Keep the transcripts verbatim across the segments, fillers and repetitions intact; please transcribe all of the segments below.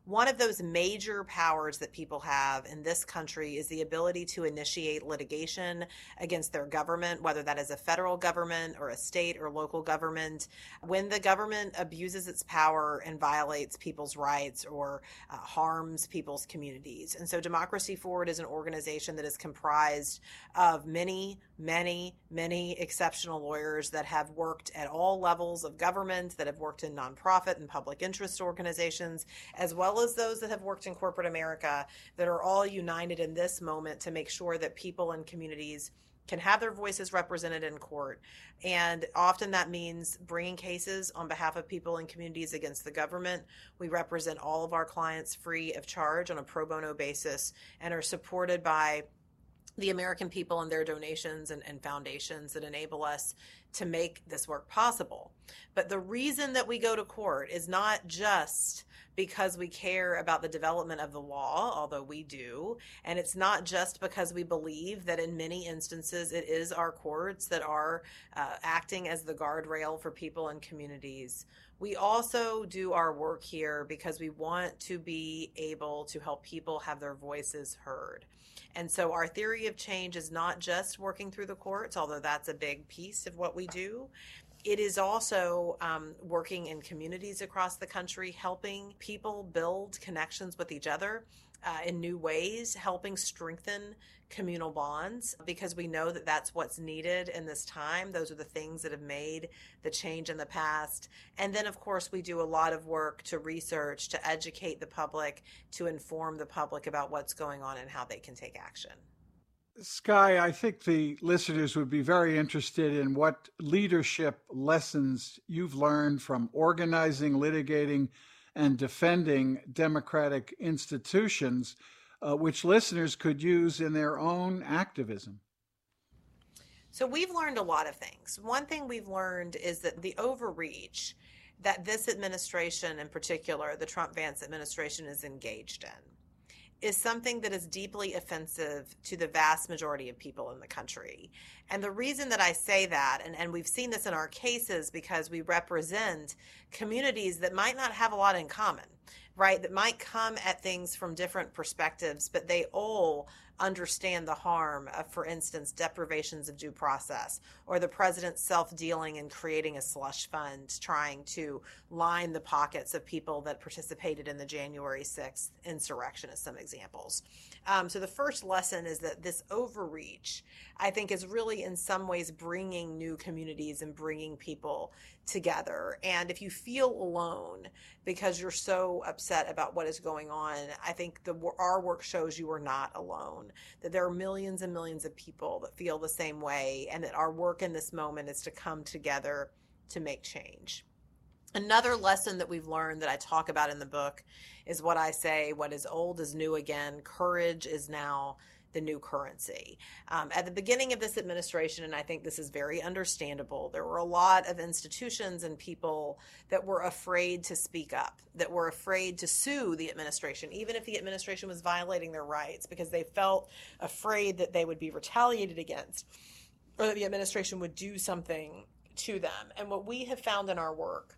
One of those major powers that people have in this country is the ability to initiate litigation against their government, whether that is a federal government or a state or local government, when the government abuses its power and violates people's rights or uh, harms people's communities. And so Democracy Forward is an organization that is comprised of many, many, many exceptional lawyers that have worked at all levels of government, that have worked in nonprofit and public interest organizations, as well as those that have worked in corporate America, that are all united in this moment to make sure that people and communities can have their voices represented in court. And often that means bringing cases on behalf of people and communities against the government. We represent all of our clients free of charge on a pro bono basis and are supported by the American people and their donations and, and foundations that enable us to make this work possible. But the reason that we go to court is not just because we care about the development of the law, although we do, and it's not just because we believe that in many instances it is our courts that are uh, acting as the guardrail for people and communities. We also do our work here because we want to be able to help people have their voices heard. And so our theory of change is not just working through the courts, although that's a big piece of what we do. It is also um, working in communities across the country, helping people build connections with each other uh, in new ways, helping strengthen communal bonds, because we know that that's what's needed in this time. Those are the things that have made the change in the past. And then, of course, we do a lot of work to research, to educate the public, to inform the public about what's going on and how they can take action. Skye, I think the listeners would be very interested in what leadership lessons you've learned from organizing, litigating, and defending democratic institutions, uh, which listeners could use in their own activism. So we've learned a lot of things. One thing we've learned is that the overreach that this administration, in particular, the Trump-Vance administration, is engaged in, is something that is deeply offensive to the vast majority of people in the country. And the reason that I say that, and, and we've seen this in our cases because we represent communities that might not have a lot in common, right? That might come at things from different perspectives, but they all understand the harm of, for instance, deprivations of due process, or the president's self-dealing and creating a slush fund trying to line the pockets of people that participated in the January sixth insurrection, as some examples. Um, so the first lesson is that this overreach, I think, is really in some ways bringing new communities and bringing people together. And if you feel alone because you're so upset about what is going on, I think the, our work shows you are not alone, that there are millions and millions of people that feel the same way, and that our work in this moment is to come together to make change. Another lesson that we've learned that I talk about in the book is what I say, what is old is new again. Courage is now the new currency. Um, at the beginning of this administration, and I think this is very understandable, there were a lot of institutions and people that were afraid to speak up, that were afraid to sue the administration, even if the administration was violating their rights, because they felt afraid that they would be retaliated against or that the administration would do something to them. And what we have found in our work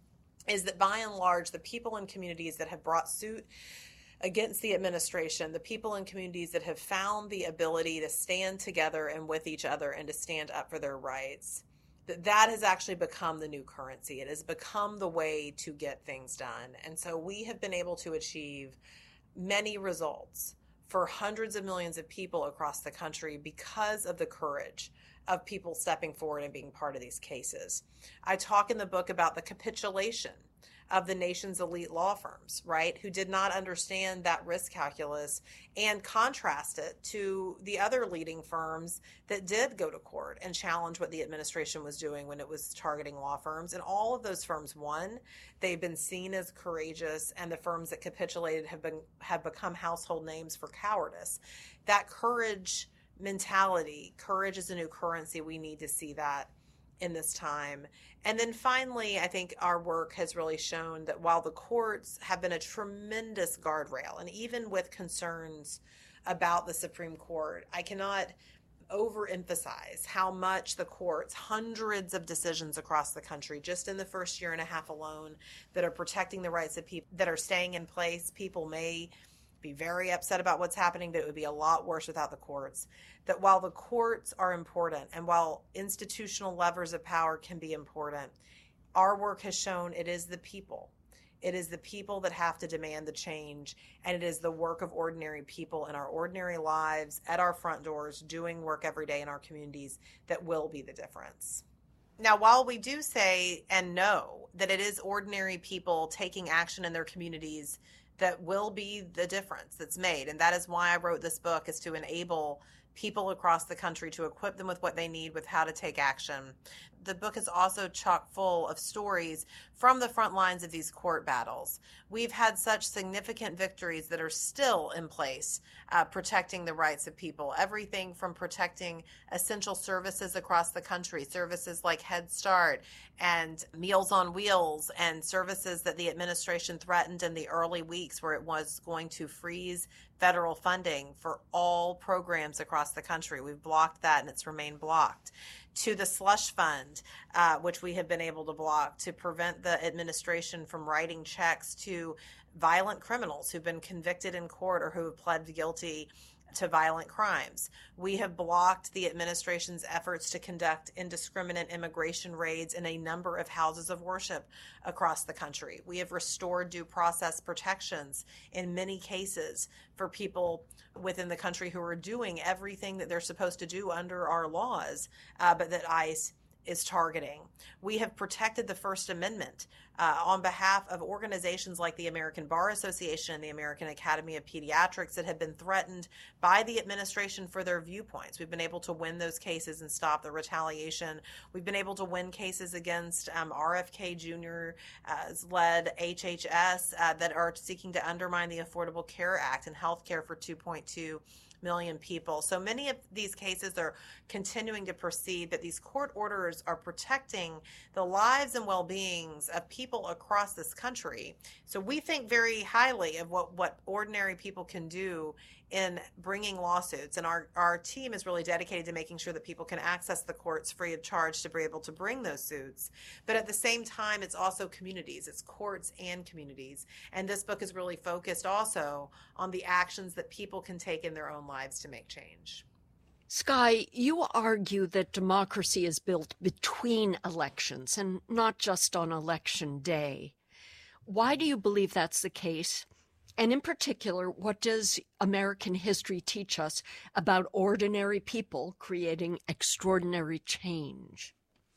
is that by and large, the people and communities that have brought suit against the administration, the people and communities that have found the ability to stand together and with each other and to stand up for their rights, that that has actually become the new currency. It has become the way to get things done. And so we have been able to achieve many results for hundreds of millions of people across the country because of the courage of people stepping forward and being part of these cases. I talk in the book about the capitulation of the nation's elite law firms, right, who did not understand that risk calculus, and contrast it to the other leading firms that did go to court and challenge what the administration was doing when it was targeting law firms. And all of those firms won. They've been seen as courageous, and the firms that capitulated have been have become household names for cowardice. That courage mentality, courage is a new currency. We need to see that in this time. And then finally, I think our work has really shown that while the courts have been a tremendous guardrail, and even with concerns about the Supreme Court, I cannot overemphasize how much the courts, hundreds of decisions across the country, just in the first year and a half alone, that are protecting the rights of people, that are staying in place. People may be very upset about what's happening, but it would be a lot worse without the courts. That while the courts are important and while institutional levers of power can be important, our work has shown it is the people. It is the people that have to demand the change, and it is the work of ordinary people in our ordinary lives, at our front doors, doing work every day in our communities that will be the difference. Now, while we do say and know that it is ordinary people taking action in their communities that will be the difference that's made, and that is why I wrote this book, is to enable people across the country, to equip them with what they need, with how to take action. The book is also chock full of stories from the front lines of these court battles. We've had such significant victories that are still in place, uh, protecting the rights of people. Everything from protecting essential services across the country, services like Head Start and Meals on Wheels, and services that the administration threatened in the early weeks where it was going to freeze federal funding for all programs across the country. We've blocked that, and it's remained blocked. To the slush fund, uh, which we have been able to block to prevent the administration from writing checks to violent criminals who've been convicted in court or who have pled guilty to violent crimes. We have blocked the administration's efforts to conduct indiscriminate immigration raids in a number of houses of worship across the country. We have restored due process protections in many cases for people within the country who are doing everything that they're supposed to do under our laws, uh, but that ICE is targeting. We have protected the First Amendment uh, on behalf of organizations like the American Bar Association and the American Academy of Pediatrics that have been threatened by the administration for their viewpoints. We've been able to win those cases and stop the retaliation. We've been able to win cases against um, R F K Junior's led H H S uh, that are seeking to undermine the Affordable Care Act and health care for two point two million people. So many of these cases are continuing to proceed, but these court orders are protecting the lives and well-beings of people across this country. So we think very highly of what, what ordinary people can do in bringing lawsuits, and our, our team is really dedicated to making sure that people can access the courts free of charge to be able to bring those suits. But at the same time, it's also communities, it's courts and communities. And this book is really focused also on the actions that people can take in their own lives to make change. Skye, you argue that democracy is built between elections and not just on election day. Why do you believe that's the case? And in particular, what does American history teach us about ordinary people creating extraordinary change?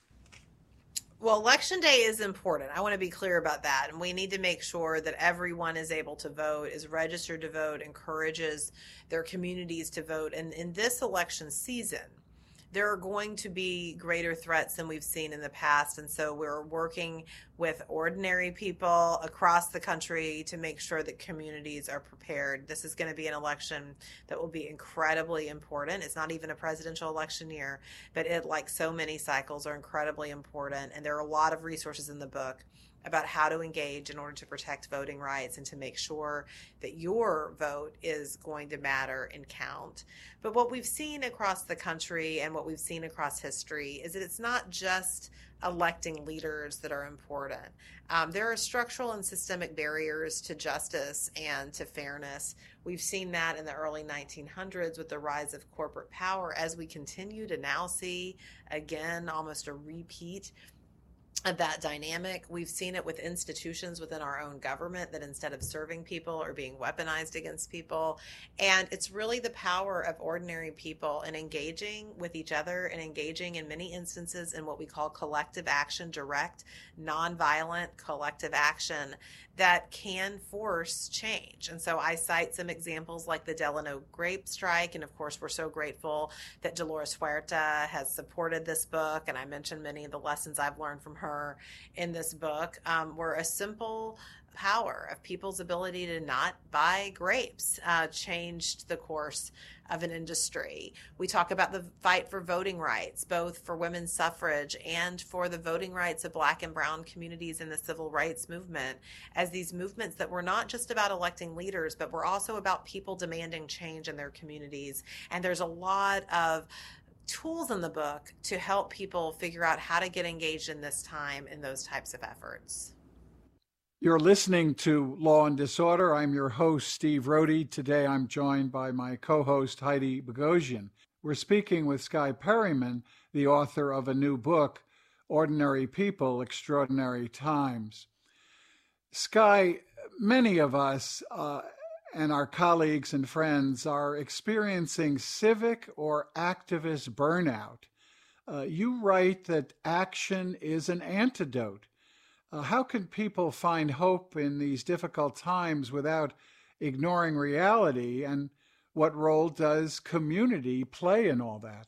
Well, Election Day is important. I want to be clear about that. And we need to make sure that everyone is able to vote, is registered to vote, encourages their communities to vote. And in this election season, there are going to be greater threats than we've seen in the past. And so we're working with ordinary people across the country to make sure that communities are prepared. This is going to be an election that will be incredibly important. It's not even a presidential election year, but it, like so many cycles, are incredibly important. And there are a lot of resources in the book about how to engage in order to protect voting rights and to make sure that your vote is going to matter and count. But what we've seen across the country and what we've seen across history is that it's not just electing leaders that are important. Um, there are structural and systemic barriers to justice and to fairness. We've seen that in the early nineteen hundreds with the rise of corporate power, as we continue to now see, again, almost a repeat of that dynamic. We've seen it with institutions within our own government that instead of serving people are being weaponized against people. And it's really the power of ordinary people in engaging with each other and engaging in many instances in what we call collective action, direct, nonviolent collective action that can force change. And so I cite some examples like the Delano grape strike. And of course, we're so grateful that Dolores Huerta has supported this book. And I mentioned many of the lessons I've learned from her in this book, um, were a simple power of people's ability to not buy grapes uh, changed the course of an industry. We talk about the fight for voting rights, both for women's suffrage and for the voting rights of Black and brown communities in the civil rights movement, as these movements that were not just about electing leaders, but were also about people demanding change in their communities. And there's a lot of tools in the book to help people figure out how to get engaged in this time in those types of efforts. You're listening to Law and Disorder. I'm your host, Steve Rohde. Today I'm joined by my co-host, Heidi Bogosian. We're speaking with Skye Perryman, the author of a new book, Ordinary People, Extraordinary Times. Skye, many of us uh, and our colleagues and friends are experiencing civic or activist burnout. Uh, you write that action is an antidote. Uh, how can people find hope in these difficult times without ignoring reality? And what role does community play in all that?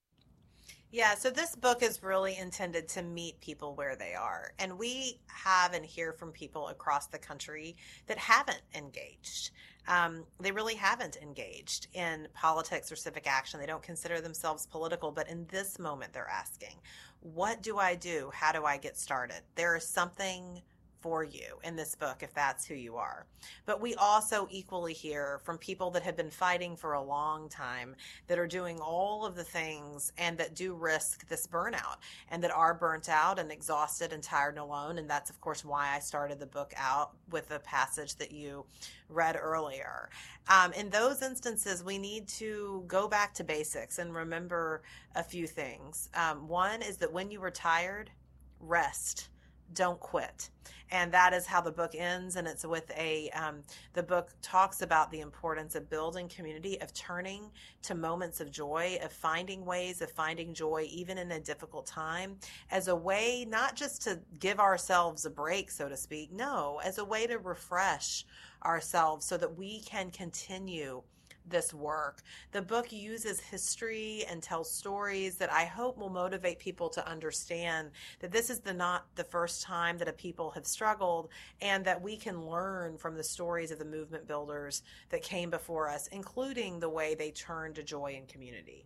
Yeah, so this book is really intended to meet people where they are. And we have and hear from people across the country that haven't engaged. Um, they really haven't engaged in politics or civic action. They don't consider themselves political, but in this moment they're asking, what do I do? How do I get started? There is something for you in this book if that's who you are. But we also equally hear from people that have been fighting for a long time, that are doing all of the things and that do risk this burnout, and that are burnt out and exhausted and tired and alone. And that's, of course, why I started the book out with the passage that you read earlier. Um, in those instances, we need to go back to basics and remember a few things. Um, one is that when you are tired, rest. Don't quit. And that is how the book ends. And it's with a, um, the book talks about the importance of building community, of turning to moments of joy, of finding ways of finding joy, even in a difficult time, as a way not just to give ourselves a break, so to speak, no, as a way to refresh ourselves so that we can continue this work. The book uses history and tells stories that I hope will motivate people to understand that this is the not the first time that a people have struggled, and that we can learn from the stories of the movement builders that came before us, including the way they turned to joy and community.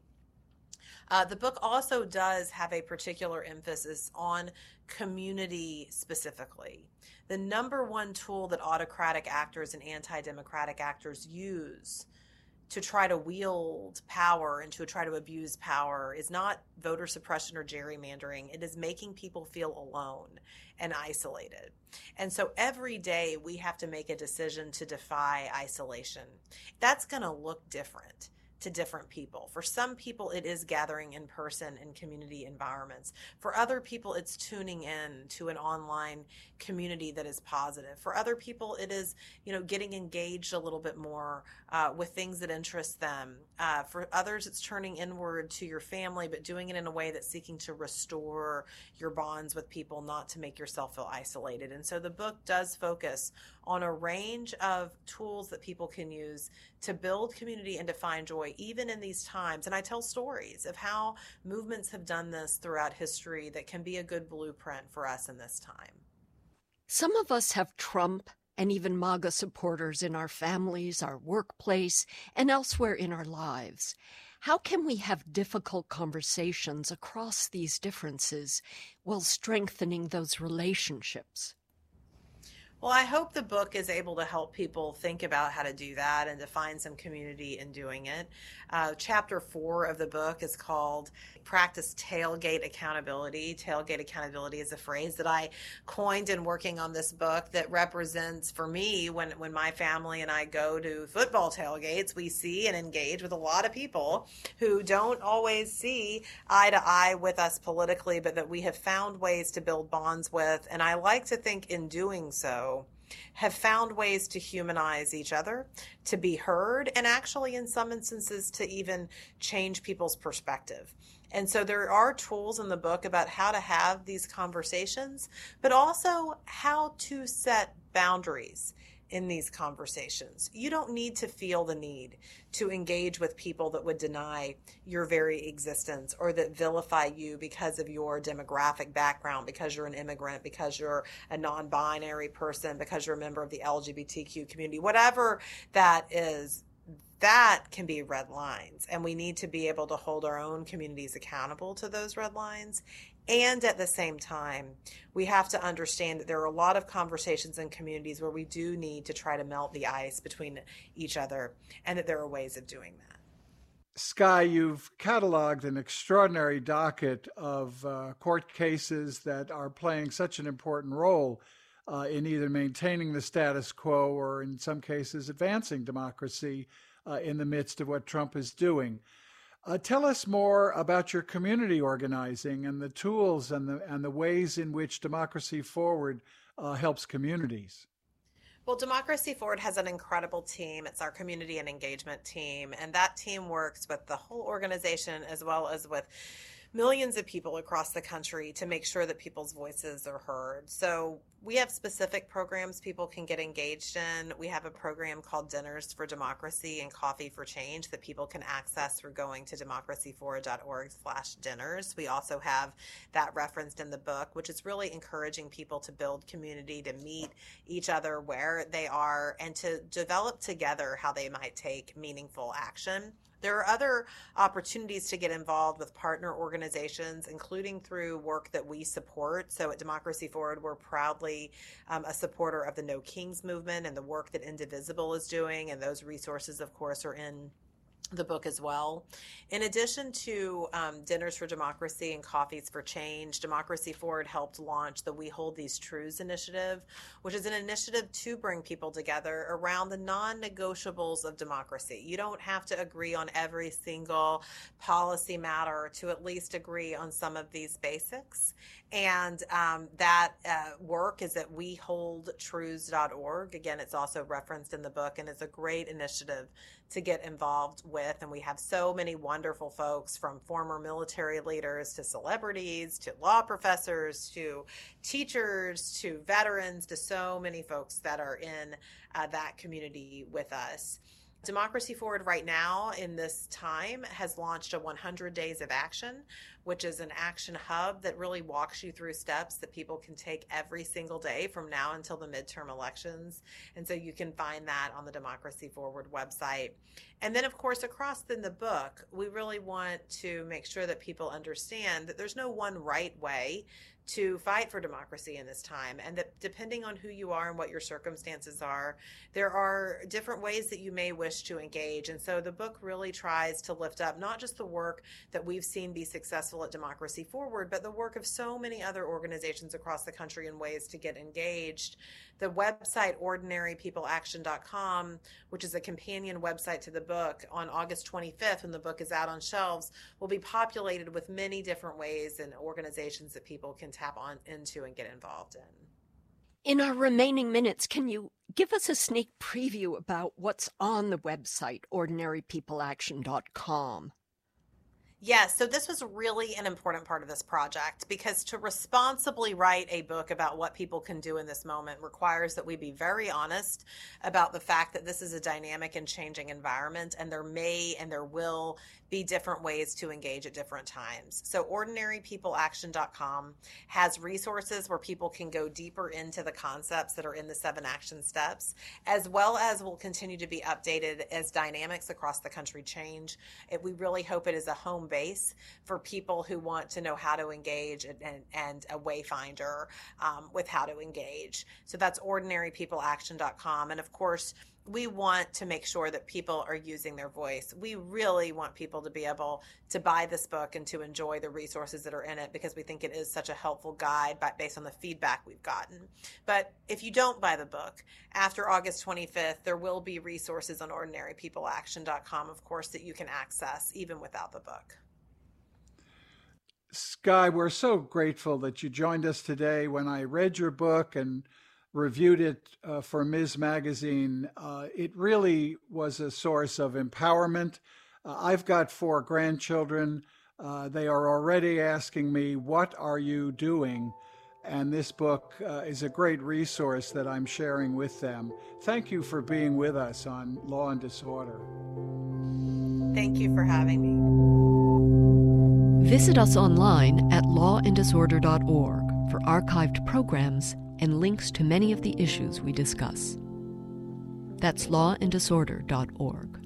Uh, the book also does have a particular emphasis on community specifically. The number one tool that autocratic actors and anti-democratic actors use to try to wield power and to try to abuse power is not voter suppression or gerrymandering. It is making people feel alone and isolated. And so every day we have to make a decision to defy isolation. That's going to look different to different people. For some people, it is gathering in person in community environments. For other people, it's tuning in to an online community that is positive. For other people, it is, you know, getting engaged a little bit more uh, with things that interest them. Uh, for others, it's turning inward to your family, but doing it in a way that's seeking to restore your bonds with people, not to make yourself feel isolated. And so the book does focus on a range of tools that people can use to build community and to find joy, even in these times. And I tell stories of how movements have done this throughout history that can be a good blueprint for us in this time. Some of us have Trump and even MAGA supporters in our families, our workplace, and elsewhere in our lives. How can we have difficult conversations across these differences while strengthening those relationships? Well, I hope the book is able to help people think about how to do that and to find some community in doing it. Uh, chapter four of the book is called Practice Tailgate Accountability. Tailgate accountability is a phrase that I coined in working on this book that represents, for me, when, when my family and I go to football tailgates, we see and engage with a lot of people who don't always see eye to eye with us politically, but that we have found ways to build bonds with. And I like to think in doing so, have found ways to humanize each other, to be heard, and actually in some instances to even change people's perspective. And so there are tools in the book about how to have these conversations, but also how to set boundaries in these conversations. You don't need to feel the need to engage with people that would deny your very existence or that vilify you because of your demographic background, because you're an immigrant, because you're a non-binary person, because you're a member of the L G B T Q community, whatever that is. That can be red lines, and we need to be able to hold our own communities accountable to those red lines. And at the same time, we have to understand that there are a lot of conversations in communities where we do need to try to melt the ice between each other, and that there are ways of doing that. Skye, you've cataloged an extraordinary docket of uh, court cases that are playing such an important role uh, in either maintaining the status quo or, in some cases, advancing democracy uh, in the midst of what Trump is doing. Uh, tell us more about your community organizing and the tools and the and the ways in which Democracy Forward uh, helps communities. Well, Democracy Forward has an incredible team. It's our community and engagement team, and that team works with the whole organization as well as with millions of people across the country to make sure that people's voices are heard. So we have specific programs people can get engaged in. We have a program called Dinners for Democracy and Coffee for Change that people can access through going to democracy forward dot org slash dinners. We also have that referenced in the book, which is really encouraging people to build community, to meet each other where they are, and to develop together how they might take meaningful action. There are other opportunities to get involved with partner organizations, including through work that we support. So at Democracy Forward, we're proudly um, a supporter of the No Kings movement and the work that Indivisible is doing. And those resources, of course, are in the book as well. In addition to um, Dinners for Democracy and Coffees for Change, Democracy Forward helped launch the We Hold These Truths initiative, which is an initiative to bring people together around the non-negotiables of democracy. You don't have to agree on every single policy matter to at least agree on some of these basics. And um, that uh, work is at we hold truths dot org. Again, it's also referenced in the book, and it's a great initiative to get involved with. And we have so many wonderful folks, from former military leaders to celebrities to law professors to teachers to veterans, to so many folks that are in uh, that community with us. Democracy Forward right now in this time has launched a one hundred days of action, which is an action hub that really walks you through steps that people can take every single day from now until the midterm elections. And so you can find that on the Democracy Forward website. And then, of course, across in the book, we really want to make sure that people understand that there's no one right way to fight for democracy in this time, and that depending on who you are and what your circumstances are, there are different ways that you may wish to engage. And so the book really tries to lift up not just the work that we've seen be successful at Democracy Forward, but the work of so many other organizations across the country in ways to get engaged. The website ordinary people action dot com, which is a companion website to the book, on August twenty-fifth, when the book is out on shelves, will be populated with many different ways and organizations that people can tap on into and get involved in. In our remaining minutes, can you give us a sneak preview about what's on the website, ordinary people action dot com? Yes, so this was really an important part of this project, because to responsibly write a book about what people can do in this moment requires that we be very honest about the fact that this is a dynamic and changing environment, and there may and there will be different ways to engage at different times. So ordinary people action dot com has resources where people can go deeper into the concepts that are in the seven action steps, as well as will continue to be updated as dynamics across the country change. It, we really hope it is a home base for people who want to know how to engage and, and, and a wayfinder um, with how to engage. So that's ordinary people action dot com. And of course, we want to make sure that people are using their voice. We really want people to be able to buy this book and to enjoy the resources that are in it, because we think it is such a helpful guide based on the feedback we've gotten. But if you don't buy the book, after August twenty-fifth, there will be resources on ordinary people action dot com, of course, that you can access even without the book. Skye, we're so grateful that you joined us today. When I read your book and reviewed it uh, for Miz Magazine, uh, it really was a source of empowerment. Uh, I've got four grandchildren. Uh, they are already asking me, what are you doing? And this book uh, is a great resource that I'm sharing with them. Thank you for being with us on Law and Disorder. Thank you for having me. Visit us online at law and disorder dot org for archived programs and links to many of the issues we discuss. That's law and disorder dot org.